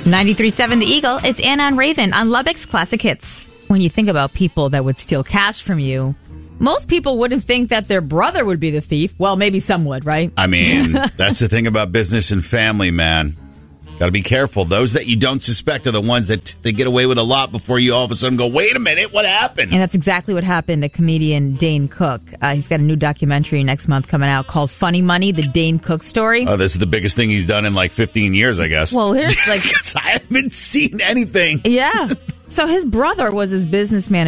93.7 The Eagle, it's Anna and Raven on Lubbock's Classic Hits. When you think about people that would steal cash from you, most people wouldn't think that their brother would be the thief. Well, maybe some would, right? I mean, that's the thing about business and family, man. Got to be careful. Those that you don't suspect are the ones that they get away with a lot before you all of a sudden go, wait a minute, what happened? And that's exactly what happened to comedian Dane Cook. He's got a new documentary next month coming out called Funny Money, the Dane Cook story. Oh, this is the biggest thing he's done in like 15 years, I guess. Well, here's like... I haven't seen anything. Yeah. So his brother was his business manager